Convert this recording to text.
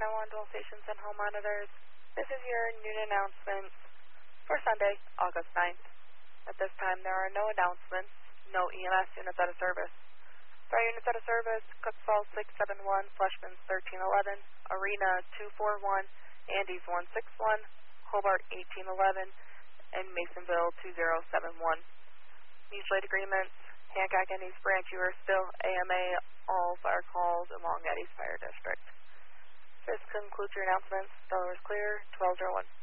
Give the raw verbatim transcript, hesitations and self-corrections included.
nine one dual stations and home monitors. This is your noon announcements for Sunday, August ninth. At this time, there are no announcements, no E M S units out of service. For our units out of service, Cook Falls six seven one, Fleshman's thirteen eleven, Arena two four one, Andes one six one, Hobart eighteen eleven, and Masonville two zero seven one. Mutual aid agreements, Hancock and East Branch, you are still A M A all fire calls along at East Fire District. This concludes your announcements. Delaware is clear, twelve oh one.